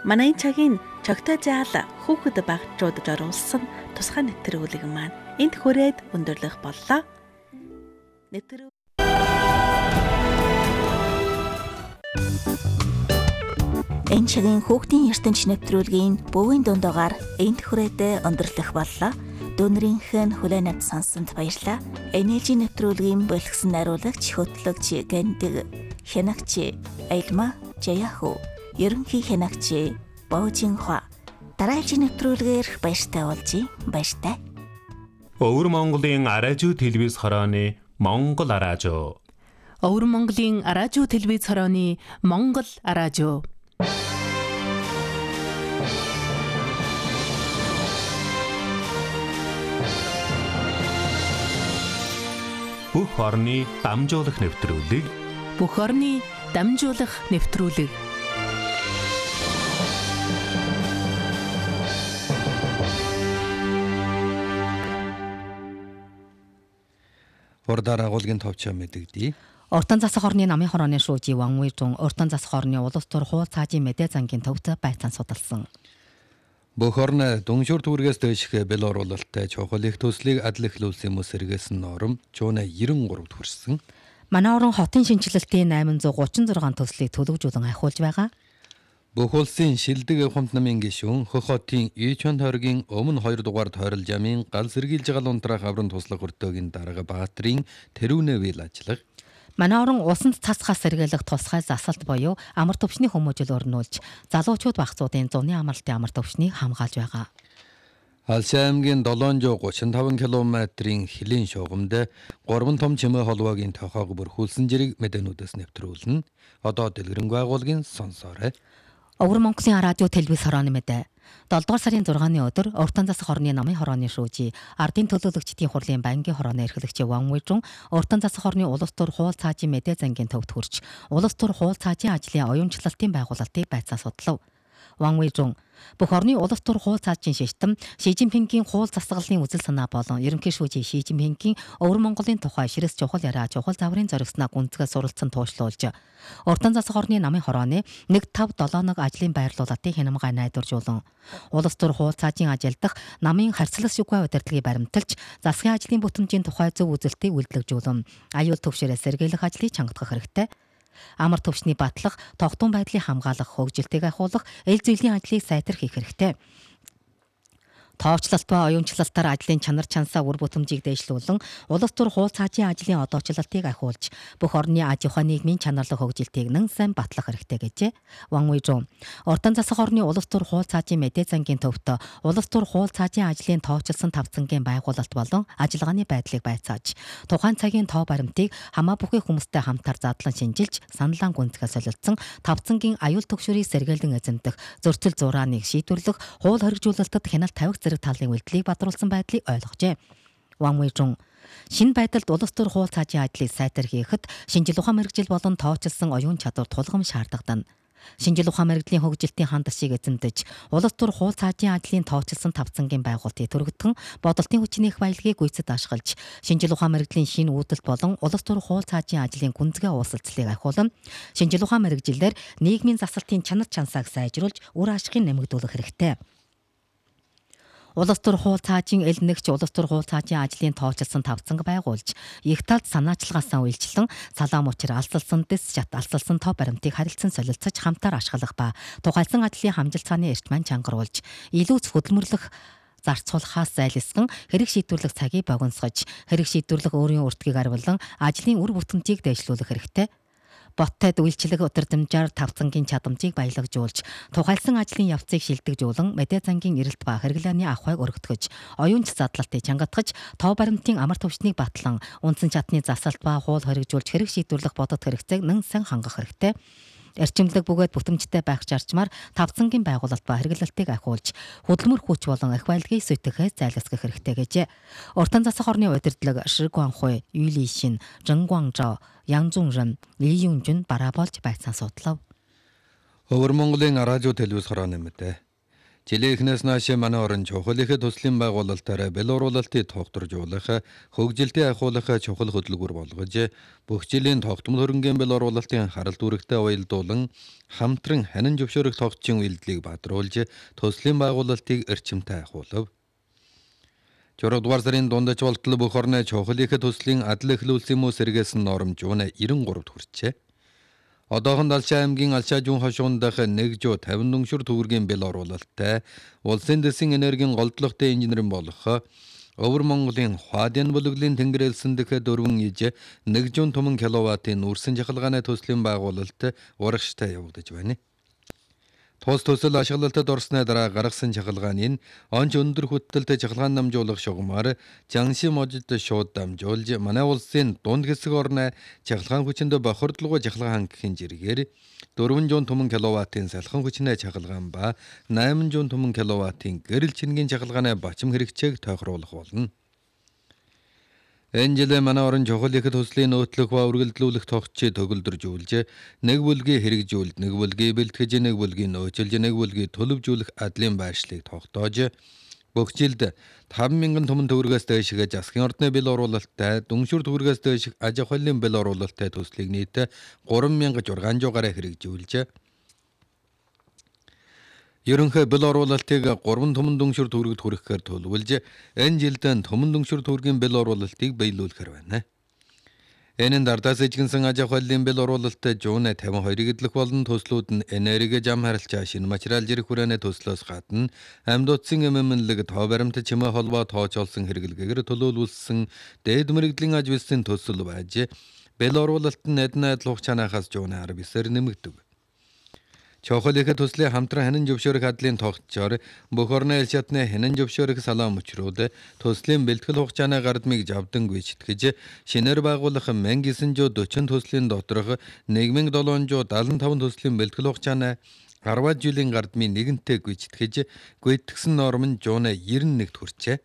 Манай цагийн цогтой заал хүүхэд багчуудад оруулсан тусгай нэвтрүүлэг маань энд хүрээд өндөрлөх боллоо. Энэ цагийн хүүхдийн ертөнц нэвтрүүлгийн бөвийн дундуугаар энд хүрээд өндөрлөх боллоо. Дүүнэрийнх нь хүлээнэ сонсонд баярлалаа. Энержи нэвтрүүлгийн бэлгсэн найруулагч хөтлөгч Гэндэг, хянагч Айлма Жаяху, ерөнхий хянагч Боожинхва. Дараагийн нэвтрүүлгээр баяртай уулзъя. Баяртай. Өвөр Монголын араажуу телевиз хорооны Монгол араажуу. Өвөр Монголын араажуу телевиз хорооны Монгол араажуу. Бүх орны дамжуулах нэвтрүүлэг. Бүх орны дамжуулах нэвтрүүлэг. Урдаар агуулгын товчоо мэдэгдээ. Уртан засах орны намын хорооны шүүжи Ван Уйжун уртан засах орны улс төр хууль цаажийн мэдээ зангийн төвд байцаан судалсан. Бүх орны дүншүр түүргээс дэших бэл оруулалттай чухал их төслийг адлахлуулсан хүмүүс сэргээсэн норм жууна 93-д хүрсэн. Манай орон хотын шинжилэлтийн 836 төслийг төлөвжүүлэн ахиулж байгаа. Бүх улсын шилдэг хамт намын гишүүн Хөх хотын Ичон тойргийн өмнө 2 дугаар тойрол жамын гал сэргийлж гал унтрах аврын туслах өртөөгийн дарга Баатрин тэрүүнэвэл ажиллах. Манай орон усанд цацхаас сэргийлэх тусгай засалт буюу амар төвчний хүмүүжил өрнүүлж залуучууд багцуудын зуны амралтын амар төвчнийг хамгаалж байгаа. Алсын аймгийн 735 км-ийн хилийн шугамд 3 том чимээ холбоогийн тохоог бүрхүүлсэн зэрэг мэдээнүүдээс нэвтрүүлнэ. Одоо дэлгэрэнгүй агуулгын сонсоорой. Өвөр Монголын радио телевиз хорооны мэдээ. 7 дугаар сарын 6-ны өдөр уртан засах орны намын хорооны шүүжи ардын төлөөлөгчдийн хурлын банкгийн хорооны эрхлэгч Ван Уйжун уртан засах орны улс төр хууль цаажийн мэдээ зангийн төвд хүрч улс төр хууль цаажийн ажлын оюунчлалтын байгуулалтыг байцаан судлав. Ван Уйжун бүх орны улс төр хууль цаажийн шиштэн Ши Жинпингийн хууль засаглалын үзэл санаа болон ерөнхий шүүжи Ши Жинпингийн өвөр Монголын тухай ширэс чухал яриа чухал загварын зоригснаа гүнзгий суралцсан туушлуулж уртан засах орны намын хорооны 1-5-7 ажлын байрлуулалтын хянамгай найдваржуулан улс төр хууль цаажийн ажилдах намын харьцлах шүггүй удирдлагыг баримталж засгийн ажлын бүтэмжийн тухай зөв үзэлтийг үйлдвэрлэжүүлэн аюул төвшөрөөс сэргийлэх ажлыг чангадах хэрэгтэй. Амар төвчний батлах, тогтун байдлыг хамгаалах, хөгжилтийг ахиулах, эл зүйлийн ажлыг сайтар хийх хэрэгтэй. Тоовчлалт ба оюунчлалтаар ажлын чанар чансаа үр бүтэмжийг дээшлүүлэн улс төр хууль цаажийн ажлын одоочлалтыг ахиулж бүх орны аж ахуй нийгмийн чанарлах хөгжилтийг нэн сайн батлах хэрэгтэй гэжээ. Ван Уйжун уртан засах орны улс төр хууль цаажийн мэдээ зангийн төвд улс төр хууль цаажийн ажлын тоовчлсан тавцангийн байгуулалт болон ажиллагааны байдлыг байцааж тухайн цагийн тоо баримтыг хамаа бүхий хүмүүстэй хамтар задлан шинжилж саналаан гүнзгий солилцсон тавцангийн аюул төгшөрийг сэргээлэн эзэмдэх зөрчил зурааныг шийдвэрлэх хууль хоригжуулалтад хяналт тавих зэрэг талын үйлдэлийг бадруулсан байдлыг ойлгожээ. Ван Уйжун шинэ байдалд улс төр хууль цаажийн ажлыг сайтар хийхэд шинжил ухаан мэргэжил болон тоочилсан оюун чадвар тулгам шаардагдана. Шинжил ухаан мэргэжлийн хөгжилтийн хандшийг эзэмдэж улс төр хууль цаажийн ажлын тоочилсан тавцангийн байгуулалтыг түргэтэн бодолтын хүчний их баялагийг гүйцэд ашиглаж шинжил ухаан мэргэжлийн шинэ үүдэлт болон улс төр хууль цаажийн ажлын гүнзгий уулзалтыг ахиулан шинжил ухаан мэргэжилээр нийгмийн засалтын чанар чансааг сайжруулж үр ашигыг нэмэгдүүлэх хэрэгтэй. Улс төр хууль цаажийн элнэгч улс төр хууль цаажийн ажлын тоочилсан тавцанг байгуулж их талд санаачлагаасаа үйлчлэн салаам учир алсалсан дэс шат алсалсан тоо баримтыг харилцан солилцож хамтаар ашиглах ба тухайлсан ажлын хамжилт цааны эрт маань чангаруулж илүүц хөдөлмөрлөх зарцуулахаас зайлсхан хэрэг шийдвэрлэх цагийг богиносгож хэрэг шийдвэрлэх өөрийн үртгийг арвилан ажлын үр бүтэмжийг дэвшлүүлэх хэрэгтэй. Боттойд үйлчлэг удирдамжаар тавцангийн чадамжийг баялагжуулж, тухайлсан ажлын явцыг шилдэгжүүлэн мэдээ зангийн эрэлт ба хэрэглээний ахуйг өргөтгөж, оюунч задлалтыг чангатгаж, тоо баримтын амар төвчнийг батлан, үндсэн чадны засалт ба хууль хоригжуулж хэрэг шийдвэрлэх бодот хэрэгцээг нэн сан хангах хэрэгтэй. Эрчимлэг бөгөөд бүтэмжтэй байх зарчмаар тавцангийн байгуулалт ба хэрэглэлтийг ахиулж, хөдөлмөр хүч болон их баялагийг сүйтгэхээс зайлсхийх хэрэгтэй гэжээ. Уртан засах орны удирдлага Ши Гуанхуй, Ю Лишин, Жэн Гуанжао, Ян Зунрэн, Ли Юнжун бараа болж байцаан судлав. Өвөр Монголын радио телевиз хорооны мэдээ. Жилийнхнээс нааш манай орон чухал их төслийн байгуулалтаараа бэл уруулалтыг тогтворжуулах, хөгжилтийг ахиулах чухал хөтөлбөр болгож, бүх жилийн тогтмол хөрөнгөний бэл уруулалтын харалт үүрэгтэй уялдуулан хамтран ханин зөвшөөрөх тогтчин үйлдэлийг бадруулж, төслийн байгуулалтыг эрчимтэй ахиулав. 6 дугаар сарын дундаж болтол бүх орны чухал их төслийн адал эхлүүлсэн мөс сэргээсэн норм жууна 93-д хүрчээ. Одоохон Алшаа аймгийн Алшаа жуун хошуунд дах 150 дүншүр төгрөгийн бэл оруулалттай улсын дэсийн энергийн голдлогтой инженерийн болох Өвөр Монголын Хвадын бүлэглэлийн тэнгэрэлсэн дэх 4 иж 1 томон киловаттын үрсэн жахалгааны төслийн байгуулалт урагштай явагдаж байна. Тус төсөл ашиглалтад орсны дараа гаргасан чахалгааны онч өндөр хүтэлтэй чахалгаан намжуулах шугамаар Жанши можид шууд дамжуулж манай улсын дунд хэсэг орны чахалгаан хүчинд бохирдлого чахалгаан хангахын зэрэгээр 400 томон киловаттын салхан хүчнээ чахалгаан ба 800 томон киловаттын гэрэл чингийн чахалгааны бачим хэрэгцээг тохируулах болно. Энэ жил манай орон чухал их төслийн нөөтлөх ба үргэлжлүүлэх тогтчийг төгөлдржүүлж, нэг бүлгийн хэрэгжүүлэлт, нэг бүлгийн бэлтгэж, нэг бүлгийн нөөцөлж, нэг бүлгийн төлөвжүүлэх адлын байршлыг тогтоож, бүх жилд 5,000 томон төгрөгөөс дээших засгийн ордны бэл уруулалттай, дүншүр төгрөгөөс дээших аж ахуйлын бэл уруулалттай төслийг нийт 3,600-аараа хэрэгжүүлж, ерөнхий бэл оруулалтыг 3 томон дүншүр төгрөгт хүрэхээр төлөвлөж, энэ жилдээ томон дүншүр төгрөгийн бэл оруулалтыг биелүүлэхээр байна. Энэ дардаас ижгэнсэн аж ахуйлын бэл оруулалттай жууна 52 эдлэх болон төслүүд нь энерги зам харилцаа шинэ материал зэрэг хүрээний төслөөс гадна амьд утсын эмэмнэлэг тоо баримт чимээ холбоо тоочолсон хэрэглэгээр төлөөлүүлсэн дээд мэрэгдлийн аж билсийн төсөл байж, бэл оруулалт нь эднэ адил хугацаанаас жууна 19-ээр нэмэгдэв. Чухал их төслийн хамтран ханин зөвшөөрөх адлын тогтчоор бүх орны элч чадны ханин зөвшөөрөх салаам өчрүүд төслийн бэлтгэл хугацааны гардмыг завдан гүйцэтгэж, шинээр байгуулах 1940 төслийн доторх 1775 төслийн бэлтгэл хугацааны 10 жилийн гардмыг нэгэнтээ гүйцэтгэж, гүйтгэсэн норм нь жууна 91-д хүрчээ.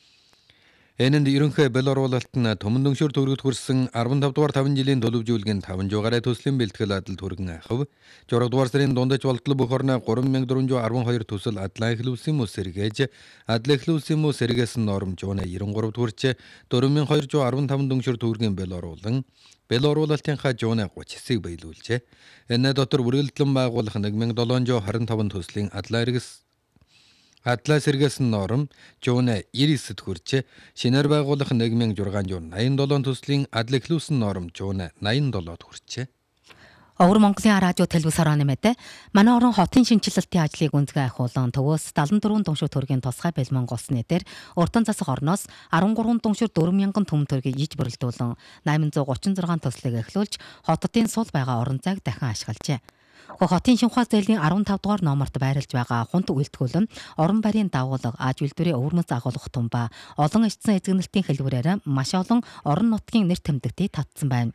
Энэнд ерөнхий бэл оруулалт нь томон дүншүр төгрөгт хүрсэн 15 дугаар 5 жилийн төлөвжүүлгийн 500-аараа төслийн бэлтгэл адал түргэн ахав. 6 дугаар сарын дундаж болтол бүх орны 3,412 төсөл адлаа эхлүүлсэн мөс сэргээж, адал эхлүүлсэн мөс сэргээсэн норм жууна 93-д хүрчээ 4,215 дүншүр төгрөгийн бэл оруулан, бэл оруулалтынхаа жууна 39-ийг биелүүлжээ. Энэ дотор үргэлжлэн байгуулах 1,725 төслийн адлаа сэргээсэн норм жууна 99-д хүрчээ, шинээр байгуулах 1,687 төслийн адал эхлүүлсэн норм жууна 87-д хүрчээ. Өвөр Монголын радио телевиз хорооны мэдээ манай орон хотын шинжилэлтийн ажлыг үнцгэй ахуулан төвөөс 74 дүншүр төгрөгийн тусгай бэлмэн голсны дээр уртан засах орноос 13 дүншүр 4,000 төм төгрөгийг иж бүрэлдүүлэн 836 төслийг эхлүүлж хотын сул байгаа орон зайг дахин ашиглажээ. Хотын шинхуа зээлийн 15 дугаар номерт байрлаж байгаа хунт үйлдвэрлэлэн орон барийн дагуулга аж үйлдвэрийн өвөрмөц агуулгах тун ба олон эцсэн эзэгнэлтийн хэлбэрээр маш олон орон нутгийн нэр тэмдэгтийг татсан байна.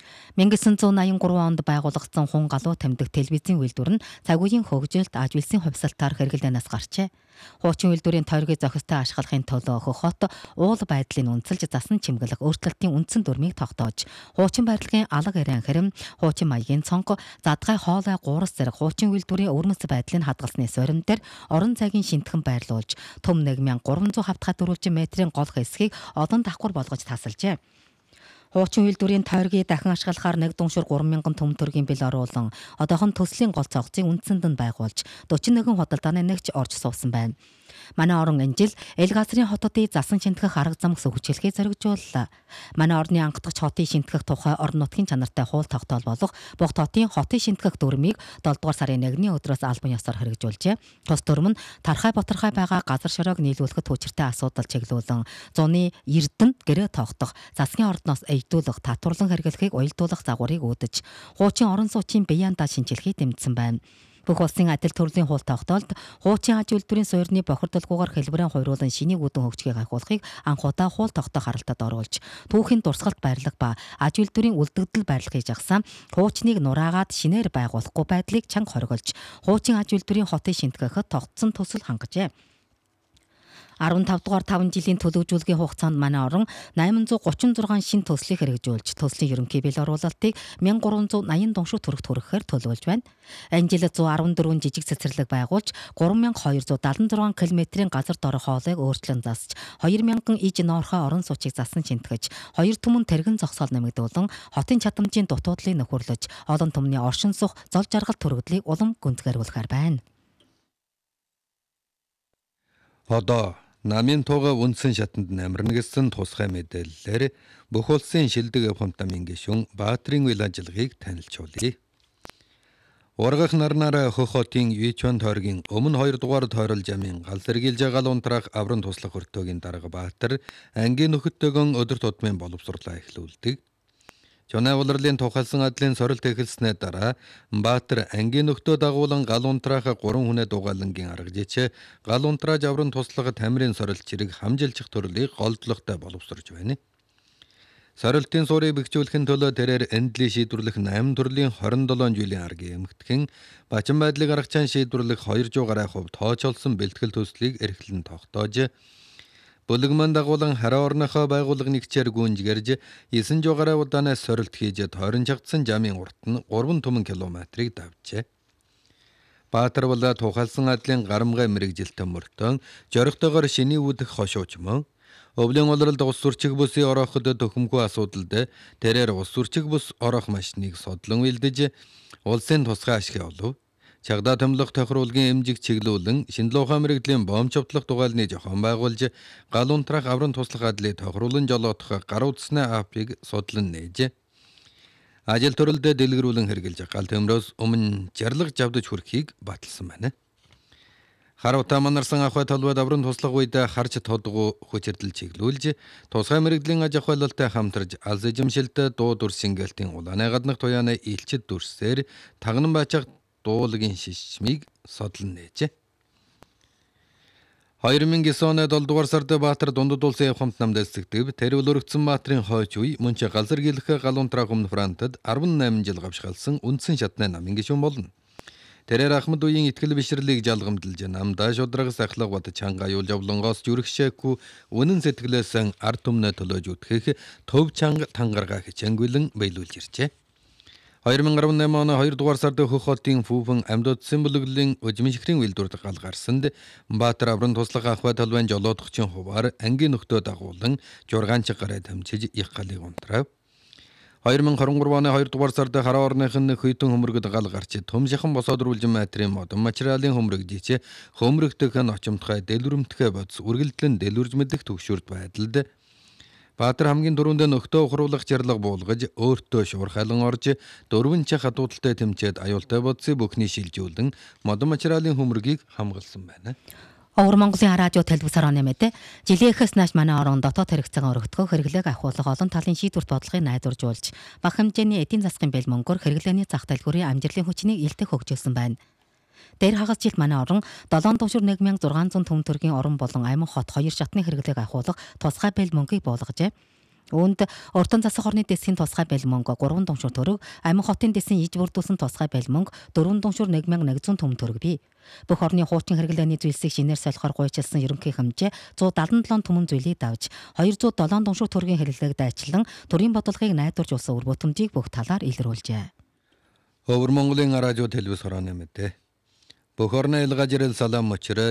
1983 онд байгуулагдсан хун галуу тамдиг телевизийн үйлдвэр нь цаг үеийн хөгжилд аж үйлсийн хувьсалтаар хэрэглэнээс гарчээ. Хуучин үйлдвэрийн тойргийг зохистой ашиглахын төлөө хот уул байдлын үнэлж засан чимгэлэх өөрчлөлтийн үндсэн дүрмийг тогтоож, хуучин барилгын алга эрээн хэрэм, хуучин маягийн цонх, задгай хоолой гуурс зэрэг хуучин үйлдвэрийн өвөрмөц байдлыг хадгалсны сорим дээр орон зайгийн шинтгэн байрлуулж, төм 1,300 хавтгай дөрвөлжин метрийн гол хэсгийг олон давхар болгож тасалжээ. Хуучин үйлдвэрийн тойргийг дахин ашиглахаар 1 дүншүр 3,000 төм төгрөгийн бэл оруулан одоохон төслийн гол цогцыг үндсэнд нь байгуулж 41 худалдааны нэгж орж суусан байна. Манай орон энэ жил эл газрын хотуудыг засан шинтгэх арга зам хөгжүүлэхийг зоригжууллаа. Манай орны ангадагч хотыг шинтгэх тухай орон нутгийн чанартай хууль тогтоол болох Богд хотын хотыг шинтгэх дүрмийг 7 дугаар сарын 1-ний өдрөөс албан ёсоор хэрэгжүүлжээ. Тус дүрм нь тархай боторхой байгаа газар шороог нийлүүлэхэд хүчиртэй асуудал чиглүүлэн зуны Эрдэнэ гэрээ тоогдох, засгийн ордноос эйдүүлэх, татварлан хэрэглэхийг уялдуулах загварыг үүдэж, хуучин орон сууцын бияндаа шинжилгээг дэмжсэн байна. Бүх улсын адил төрлийн хууль тогтоолд хуучин аж үйлдвэрийн суурьны бохирдолгүйгээр хэлбэрэн хуйруулан шинийг үдэн хөгжгийг ахиулахыг анх удаа хууль тогтоох харалтад оруулж, түүхийн дурсгалт байрлах ба аж үйлдвэрийн үлдэгдэл байрлахыг жагсаан хуучныг нураагаад шинээр байгуулахгүй байдлыг чанга хориглож, хуучин аж үйлдвэрийн хотыг шинтгэхэд тогтсон төсөл хангажээ. 15 дугаар 5 жилийн төлөвжүүлгийн хугацаанд манай орон 836 шинэ төслийг хэрэгжүүлж, төслийн ерөнхий бэл оруулалтыг 1380 дуншуу төгрөгт хүрэхээр төлөвлөж байна. Энэ жил 114 жижиг цэцэрлэг байгуулж, 3276 км-ийн газар дорох хоолойг өөрчлөн засч, 2000 иж ноорхой орон сууцыг засан шинтгэж, 2 түмэн тэргэн зогсоол нэмэгдүүлэн, хотын чадамжийн дутуудлыг нөхөрлөж, олон түмний оршин сух, зол жаргал төрөгдлийг улам гүнзгийрүүлэхээр байна. Одоо намын тууга үндсэн шатанд намирна гэсэн тусгай мэдээллээр бүх улсын шилдэг явхамт намын гишүүн Баатрин үйл ажиллагааг танилцуулъя. Ургах нарнаараа хөх хотын Юичван тойргийн өмнө 2 дугаар тойрол жамын гал сэргийлж гал унтраах авран туслах өртөөгийн дарга Баатар ангийн нөхөдтэйгэн өдөр тутмын боловсруулаа эхлүүлдэг. Жонаа улирлын тухайлсан адлын сорилт эхэлснээ дараа Баатар ангийн нөхдөө дагуулан гал унтраах 3 хүнээ дугаалангийн аргажээч гал унтрааж авран туслах тамирын сорилт чирэг хамжилчих төрлийг голдлоготой боловсруулж байна. Сорилтын суурийг бэхжүүлэхин төлөө тэрээр эндлийн шийдвэрлэх 8 төрлийн 27 жилийн аргийн эмгэтхэн бачин байдлыг аргачаан шийдвэрлэх 200 гаруй хувь тооцоолсон бэлтгэл төслийг эрхлэн тогтоож Бүлэгмэн дагуулан хараа орныхоо байгууллага нэгчээр гүнжгэрж 900 гаруй удаанаас сорилт хийж тойрон чагдсан жамын урт нь 3 түмэн километрийг давжээ. Баатар болоо тухайлсан адлын гарамгай мэрэгжилтэн мөртөн жоригтойгоор шиний үүдэх хошууч мөн өвлийн улиралд ус сүрчиг бүсийн орооход төхөмгүй асуудалд тэрээр ус сүрчиг бүс ороох машиныг содлон уйлдэж улсын тусгай ашиг олов. Чагдаа томлох тохируулгын эмжиг чиглүүлэн шинэлуухай мэрэгдлийн бомчовтлох дугаалны жохон байгуулж гал унтраах авран туслах адлыг тохируулан жолоодох гар утасны апыг судлан нээж. Ажил төрөлдөө дэлгэрүүлэн хэрэгжилж гал төмрөөс өмнө жарлаг жавдаж хүрэхийг баталсан байна. Хар утаа манарсан ахуй толгойд авран туслах үед харж тодгоо хүчирдэл чиглүүлж тусгай мэрэгдлийн аж ахуйлалтай хамтарж алс эжимшилтэй дуу дүр сингэлтийн улааны гаднах туяаны илчид дүрсээр тагнан бачаг дуулгийн шишмийг содлон нээжээ. 2009 оны 7 дугаар сард Баатар дундад улсын явхамт намд эсэгдэв. Тэр өргөцсөн Баатрын хойч үе мөн ч гал сэргийлэх гал унтраах өмнө Франтад 18 жил гавшгалсан үндсэн шатны намын гишүүн болно. Тэрээр Ахмад үеийн итгэл бишрлийг жалгамдалж намдаа шудрагс ахлах бод чанга юул жавлонгоос жүргшээгүй үнэн сэтгэлээсэн ард түмнээ төлөөж үтгэх төв чанга тангаргаа хичээнгүйлэн биелүүлж иржээ. 2018 оны 2 дугаар сард хөх хотын Фүүхэн амьдуудсан бүлэглэлийн өжмишгрийн үйлдвэрт гал гарсанд Баатар авран туслах ахуй талбайн жолоодогчийн хуваар ангийн нөхдөө дагуулан 6 гараа тамчиж их галыг унтрав. 2023 оны 2 дугаар сард хараа орныхын хөйтөн хөмрөгд гал гарч төмжихэн босоод рүүлжин материал модон материалын хөмрөгжиж хөмрөгтөх нь очимтгай дэлгүрэмтгэ бодс үргэлжлэн дэлгүрж мэдэх төгшөрд байдалд Баатар хамгийн дөрөндөө нөхдөө ухруулах жарлага буулгаж өөртөө шуурхайлан орж дөрвөн чах хадуудалтай тэмцээд аюултай бодсыг бүхний шилжүүлэн модон материалын хөмрөгийг хамгаалсан байна. Өвөр Монголын радио телевизээр онэмэд жилийн эхээс нааш манай орон дотоод хэрэгцээгээ өргөдгөх хэрэглээг ахиулах олон талын шийдвэрт бодлогыг найдваржуулж бага хэмжээний эдийн засгийн бэл мөнгөөр хэрэглээний зах дэлгүүрийн амжилтын хүчнийг илтгэх хөгжүүлсэн байна. Дээр хагас жилд манай орон 7 төвшөр 1600 түмэн төгрөгийн орон болон Аймаг хот 2 шатны хэрэглээг ахиулах тусгай бэл мөнгийг буулгажээ. Үүнд уртан засах орны дэсгийн тусгай бэл мөнгө 3 төвшөр төгрөг, Аймаг хотын дэсгийн иж бүрдүүлсэн тусгай бэл мөнгө 4 төвшөр 1100 түмэн төгрөг бий. Бүх орны хуучин хэрэглээний зүйлсийг шинээр солихоор гуйчилсан ерөнхий хэмжээ 177 түмэн зүйлийг давж 207 төвшөр төгрөгийн хэрэглээг дайчлан төрийн бодлогыг найдваржуулсан үр бүтэмжийг бүх талаар илрүүлжээ. Өвөр Монголын радио телевиз хорооны мэдээ. Бүх орны илгаажрэл салам мочроо